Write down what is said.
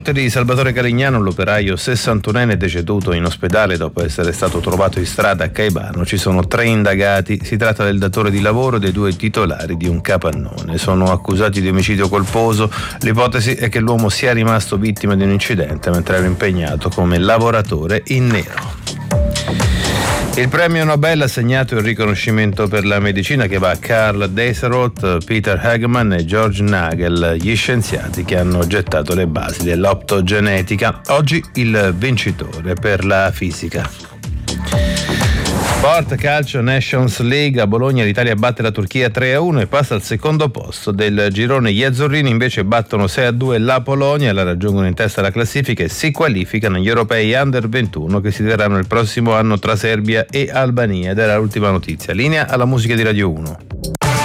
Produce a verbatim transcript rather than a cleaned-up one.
Di Salvatore Carignano, l'operaio sessantunenne deceduto in ospedale dopo essere stato trovato in strada a Caivano. Ci sono tre indagati, si tratta del datore di lavoro e dei due titolari di un capannone. Sono accusati di omicidio colposo, l'ipotesi è che l'uomo sia rimasto vittima di un incidente mentre era impegnato come lavoratore in nero. Il premio Nobel ha assegnato il riconoscimento per la medicina che va a Karl Desarot, Peter Hagman e George Nagel, gli scienziati che hanno gettato le basi dell'optogenetica. Oggi il vincitore per la fisica. Sport, calcio, Nations League. A Bologna l'Italia batte la Turchia tre a uno e passa al secondo posto del girone. Gli azzurrini invece battono sei a due la Polonia, la raggiungono in testa alla classifica e si qualificano agli europei under ventuno che si terranno il prossimo anno tra Serbia e Albania. Ed era l'ultima notizia. Linea alla musica di Radio uno.